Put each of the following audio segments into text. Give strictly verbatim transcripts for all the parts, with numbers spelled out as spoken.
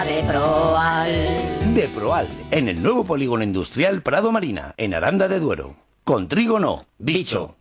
De Proal. De Proal, en el nuevo polígono industrial Prado Marina, en Aranda de Duero. Con trigo no, bicho.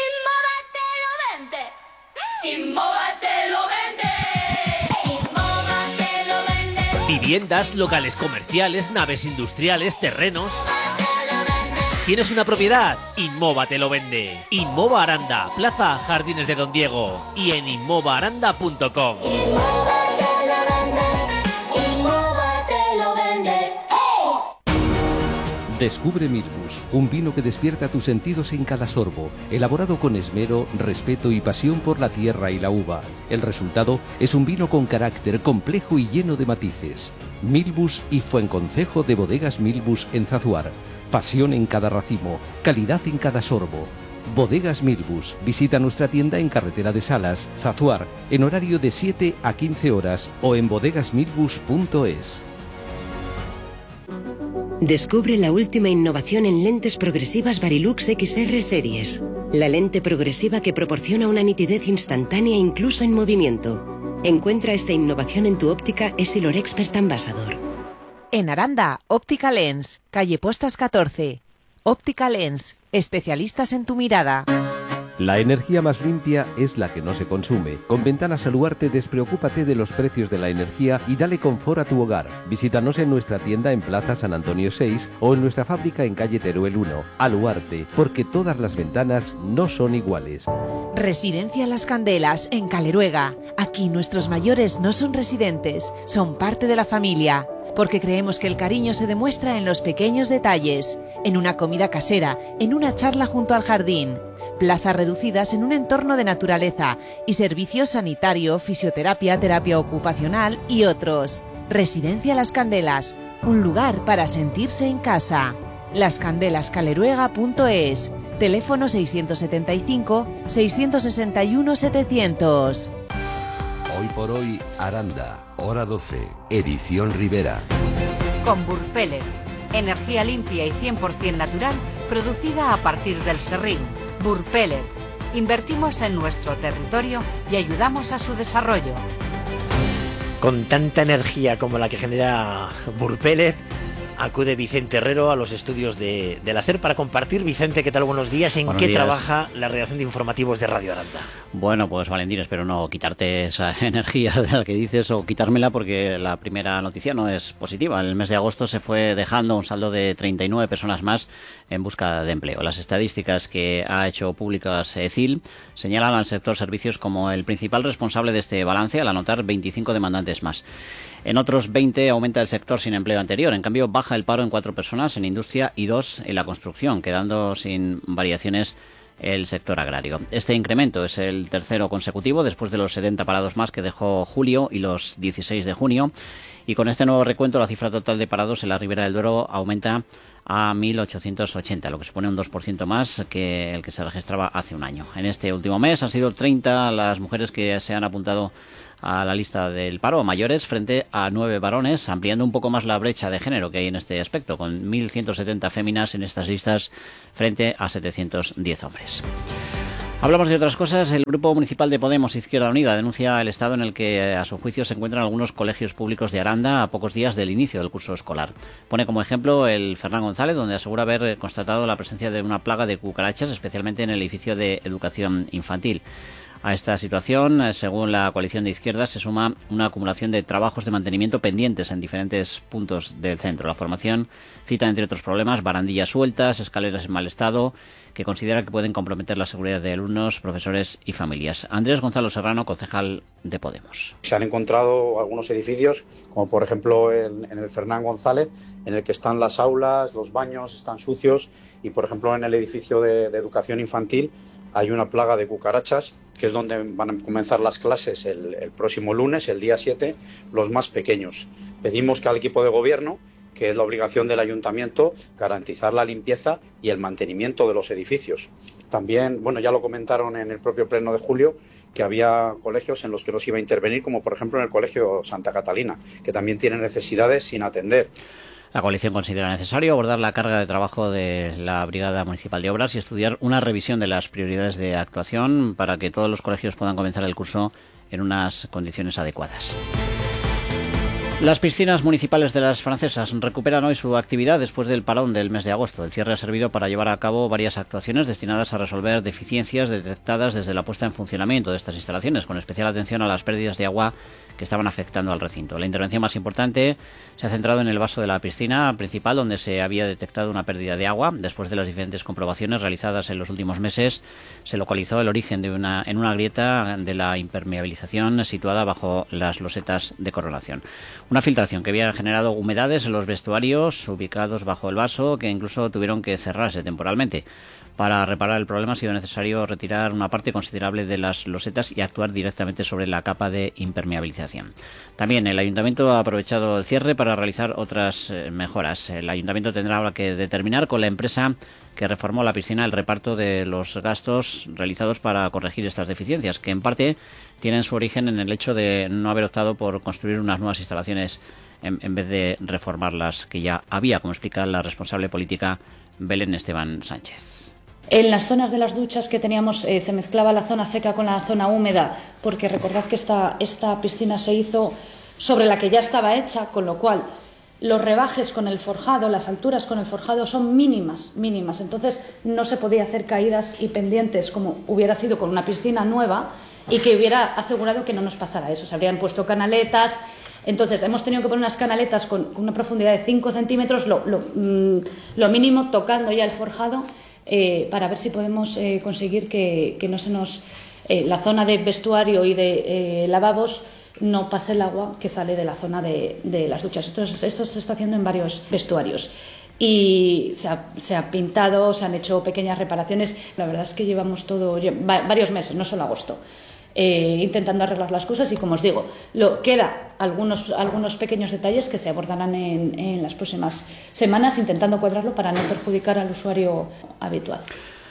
Innova te lo vende. Innova te lo vende. Viviendas, locales comerciales, naves industriales, terrenos. ¿Tienes una propiedad? Innova te lo vende. Innova Aranda, Plaza Jardines de Don Diego y en innova aranda punto com. Descubre Milbus, un vino que despierta tus sentidos en cada sorbo, elaborado con esmero, respeto y pasión por la tierra y la uva. El resultado es un vino con carácter complejo y lleno de matices. Milbus y Fuenconcejo de Bodegas Milbus en Zazuar. Pasión en cada racimo, calidad en cada sorbo. Bodegas Milbus. Visita nuestra tienda en Carretera de Salas, Zazuar, en horario de siete a quince horas o en bodegas milbus punto es. Descubre la última innovación en lentes progresivas Varilux X R Series. La lente progresiva que proporciona una nitidez instantánea incluso en movimiento. Encuentra esta innovación en tu óptica Essilor Expert Ambassador. En Aranda, Óptica Lens, calle Postas catorce. Óptica Lens, especialistas en tu mirada. La energía más limpia es la que no se consume. Con Ventanas Aluarte despreocúpate de los precios de la energía y dale confort a tu hogar. Visítanos en nuestra tienda en Plaza San Antonio seis o en nuestra fábrica en calle Teruel uno. Aluarte, porque todas las ventanas no son iguales. Residencia Las Candelas, en Caleruega. Aquí nuestros mayores no son residentes, son parte de la familia. Porque creemos que el cariño se demuestra en los pequeños detalles, en una comida casera, en una charla junto al jardín, plazas reducidas en un entorno de naturaleza y servicios sanitario, fisioterapia, terapia ocupacional y otros. Residencia Las Candelas, un lugar para sentirse en casa. las candelas caleruega punto es, teléfono seiscientos setenta y cinco, seiscientos sesenta y uno, setecientos. Hoy por hoy, Aranda, hora doce, edición Rivera. Con Burpellet, energía limpia y cien por ciento natural, producida a partir del serrín. Burpellet, invertimos en nuestro territorio y ayudamos a su desarrollo. Con tanta energía como la que genera Burpellet, acude Vicente Herrero a los estudios de, de la SER para compartir. Vicente, ¿qué tal? Buenos días. ¿En Buenos qué días. trabaja la redacción de informativos de Radio Aranda? Bueno, pues Valentín, espero no quitarte esa energía de la que dices o quitármela, porque la primera noticia no es positiva. El mes de agosto se fue dejando un saldo de treinta y nueve personas más en busca de empleo. Las estadísticas que ha hecho públicas E C I L señalan al sector servicios como el principal responsable de este balance, al anotar veinticinco demandantes más. En otros veinte aumenta el sector sin empleo anterior. En cambio, baja el paro en cuatro personas en industria y dos en la construcción, quedando sin variaciones el sector agrario. Este incremento es el tercero consecutivo, después de los setenta parados más que dejó julio y los dieciséis de junio. Y con este nuevo recuento, la cifra total de parados en la Ribera del Duero aumenta a mil ochocientos ochenta, lo que supone un dos por ciento más que el que se registraba hace un año. En este último mes han sido treinta las mujeres que se han apuntado a la lista del paro, mayores, frente a nueve varones, ampliando un poco más la brecha de género que hay en este aspecto, con mil ciento setenta féminas en estas listas frente a setecientos diez hombres. Hablamos de otras cosas. El Grupo Municipal de Podemos Izquierda Unida denuncia el estado en el que, a su juicio, se encuentran algunos colegios públicos de Aranda a pocos días del inicio del curso escolar. Pone como ejemplo el Fernán González, donde asegura haber constatado la presencia de una plaga de cucarachas, especialmente en el edificio de educación infantil. A esta situación, según la coalición de izquierdas, se suma una acumulación de trabajos de mantenimiento pendientes en diferentes puntos del centro. La formación cita, entre otros problemas, barandillas sueltas, escaleras en mal estado, que considera que pueden comprometer la seguridad de alumnos, profesores y familias. Andrés Gonzalo Serrano, concejal de Podemos. Se han encontrado algunos edificios, como por ejemplo en, en el Fernán González, en el que están las aulas, los baños están sucios, y por ejemplo en el edificio de, de educación infantil hay una plaga de cucarachas, que es donde van a comenzar las clases el, el próximo lunes, el día siete, los más pequeños. Pedimos que al equipo de gobierno, que es la obligación del ayuntamiento, garantizar la limpieza y el mantenimiento de los edificios. También, bueno, ya lo comentaron en el propio pleno de julio, que había colegios en los que no se iba a intervenir, como por ejemplo en el colegio Santa Catalina, que también tiene necesidades sin atender. La coalición considera necesario abordar la carga de trabajo de la Brigada Municipal de Obras y estudiar una revisión de las prioridades de actuación para que todos los colegios puedan comenzar el curso en unas condiciones adecuadas. Las piscinas municipales de las francesas recuperan hoy su actividad después del parón del mes de agosto. El cierre ha servido para llevar a cabo varias actuaciones destinadas a resolver deficiencias detectadas desde la puesta en funcionamiento de estas instalaciones, con especial atención a las pérdidas de agua que estaban afectando al recinto. La intervención más importante se ha centrado en el vaso de la piscina principal, donde se había detectado una pérdida de agua. Después de las diferentes comprobaciones realizadas en los últimos meses, se localizó el origen de una, en una grieta de la impermeabilización situada bajo las losetas de coronación. Una filtración que había generado humedades en los vestuarios ubicados bajo el vaso, que incluso tuvieron que cerrarse temporalmente. Para reparar el problema ha sido necesario retirar una parte considerable de las losetas y actuar directamente sobre la capa de impermeabilización. También el Ayuntamiento ha aprovechado el cierre para realizar otras eh, mejoras. El Ayuntamiento tendrá ahora que determinar con la empresa que reformó la piscina el reparto de los gastos realizados para corregir estas deficiencias, que en parte tienen su origen en el hecho de no haber optado por construir unas nuevas instalaciones en, en vez de reformar las que ya había, como explica la responsable política Belén Esteban Sánchez. En las zonas de las duchas que teníamos eh, se mezclaba la zona seca con la zona húmeda, porque recordad que esta, esta piscina se hizo sobre la que ya estaba hecha, con lo cual los rebajes con el forjado, las alturas con el forjado son mínimas, mínimas. Entonces no se podía hacer caídas y pendientes como hubiera sido con una piscina nueva y que hubiera asegurado que no nos pasara eso. Se habrían puesto canaletas. Entonces hemos tenido que poner unas canaletas con, con una profundidad de cinco centímetros, lo, lo, mm, lo mínimo, tocando ya el forjado. Eh, para ver si podemos eh, conseguir que, que no se nos eh, la zona de vestuario y de eh, lavabos no pase el agua que sale de la zona de, de las duchas. Esto, esto se está haciendo en varios vestuarios y se ha, se ha pintado, se han hecho pequeñas reparaciones. La verdad es que llevamos todo varios meses, no solo agosto, eh, intentando arreglar las cosas y, como os digo, lo, queda algunos, algunos pequeños detalles que se abordarán en, en las próximas semanas, intentando cuadrarlo para no perjudicar al usuario habitual.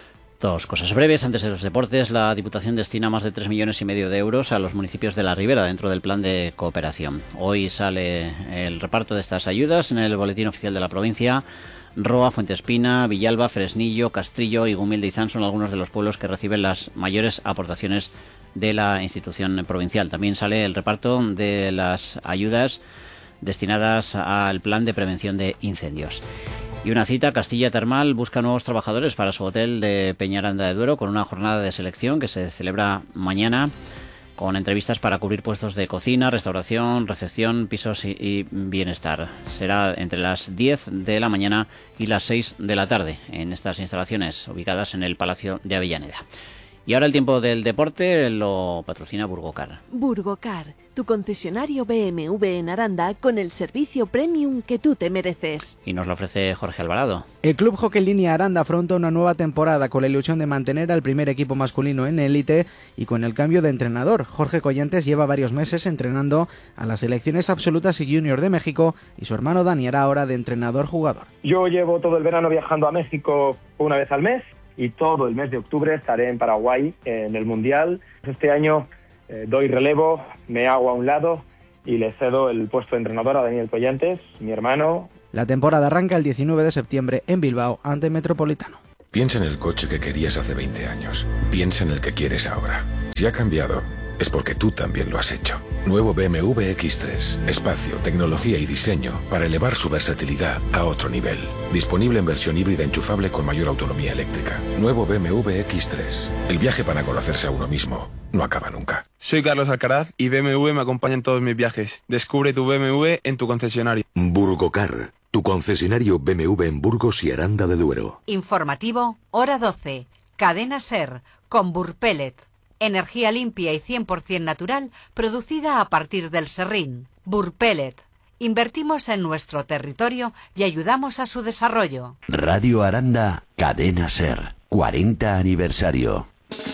Dos cosas breves. Antes de los deportes, la Diputación destina más de tres millones y medio de euros a los municipios de la Ribera dentro del plan de cooperación. Hoy sale el reparto de estas ayudas en el boletín oficial de la provincia. Roa, Fuentespina, Villalba, Fresnillo, Castrillo y Gumil de Izán son algunos de los pueblos que reciben las mayores aportaciones de la institución provincial. También sale el reparto de las ayudas destinadas al plan de prevención de incendios. Y una cita, Castilla Termal busca nuevos trabajadores para su hotel de Peñaranda de Duero, con una jornada de selección que se celebra mañana, con entrevistas para cubrir puestos de cocina, restauración, recepción, pisos y, y bienestar. Será entre las diez de la mañana y las seis de la tarde en estas instalaciones ubicadas en el Palacio de Avellaneda. Y ahora el tiempo del deporte lo patrocina Burgocar. Burgocar, tu concesionario B M W en Aranda con el servicio premium que tú te mereces. Y nos lo ofrece Jorge Alvarado. El Club Hockey Línea Aranda afronta una nueva temporada con la ilusión de mantener al primer equipo masculino en élite y con el cambio de entrenador. Jorge Collantes lleva varios meses entrenando a las selecciones absolutas y junior de México y su hermano Dani hará ahora de entrenador-jugador. Yo llevo todo el verano viajando a México una vez al mes y todo el mes de octubre estaré en Paraguay en el Mundial. Este año eh, doy relevo, me hago a un lado y le cedo el puesto de entrenador a Daniel Collantes, mi hermano. La temporada arranca el diecinueve de septiembre en Bilbao ante Metropolitano. Piensa en el coche que querías hace veinte años. Piensa en el que quieres ahora. Si ha cambiado, es porque tú también lo has hecho. Nuevo B M W equis tres. Espacio, tecnología y diseño para elevar su versatilidad a otro nivel. Disponible en versión híbrida enchufable con mayor autonomía eléctrica. Nuevo B M W equis tres. El viaje para conocerse a uno mismo no acaba nunca. Soy Carlos Alcaraz y B M W me acompaña en todos mis viajes. Descubre tu B M W en tu concesionario. Burgocar, tu concesionario B M W en Burgos y Aranda de Duero. Informativo, hora doce. Cadena SER, con Burpellet. Energía limpia y cien por ciento natural, producida a partir del serrín. Burpellet. Invertimos en nuestro territorio y ayudamos a su desarrollo. Radio Aranda, Cadena SER, cuarenta aniversario.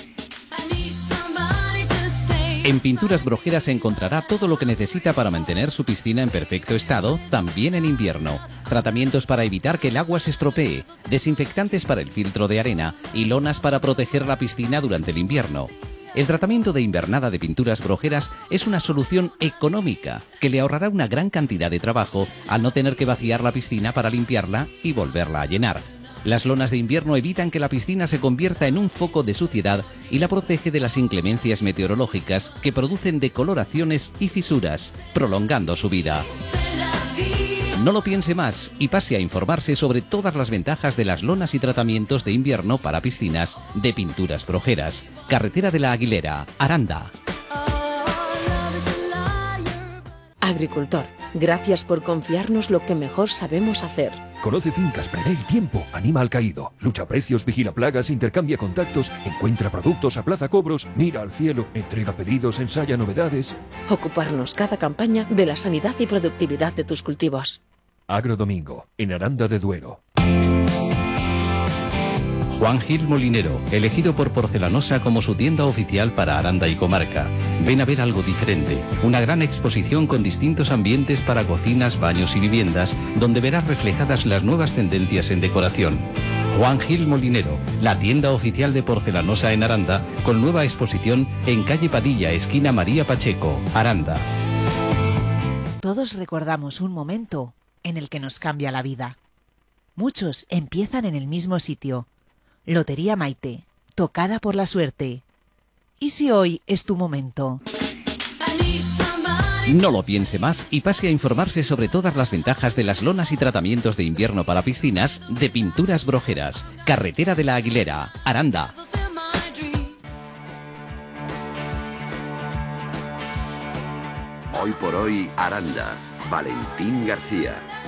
En Pinturas Brojeras encontrará todo lo que necesita para mantener su piscina en perfecto estado, también en invierno. Tratamientos para evitar que el agua se estropee, desinfectantes para el filtro de arena y lonas para proteger la piscina durante el invierno. El tratamiento de invernada de Pinturas Brojeras es una solución económica que le ahorrará una gran cantidad de trabajo al no tener que vaciar la piscina para limpiarla y volverla a llenar. Las lonas de invierno evitan que la piscina se convierta en un foco de suciedad y la protege de las inclemencias meteorológicas que producen decoloraciones y fisuras, prolongando su vida. No lo piense más y pase a informarse sobre todas las ventajas de las lonas y tratamientos de invierno para piscinas de Pinturas Brojeras. Carretera de la Aguilera, Aranda. Agricultor, gracias por confiarnos lo que mejor sabemos hacer. Conoce fincas, prevé el tiempo, anima al caído, lucha precios, vigila plagas, intercambia contactos, encuentra productos, aplaza cobros, mira al cielo, entrega pedidos, ensaya novedades. Ocuparnos cada campaña de la sanidad y productividad de tus cultivos. Agrodomingo, en Aranda de Duero. Juan Gil Molinero, elegido por Porcelanosa como su tienda oficial para Aranda y comarca. Ven a ver algo diferente, una gran exposición con distintos ambientes para cocinas, baños y viviendas, donde verás reflejadas las nuevas tendencias en decoración. Juan Gil Molinero, la tienda oficial de Porcelanosa en Aranda, con nueva exposición en calle Padilla, esquina María Pacheco, Aranda. Todos recordamos un momento en el que nos cambia la vida. Muchos empiezan en el mismo sitio. Lotería Maite, tocada por la suerte. ¿Y si hoy es tu momento? No lo piense más y pase a informarse sobre todas las ventajas de las lonas y tratamientos de invierno para piscinas de Pinturas Brojeras. Carretera de la Aguilera, Aranda. Hoy por hoy, Aranda. Valentín García.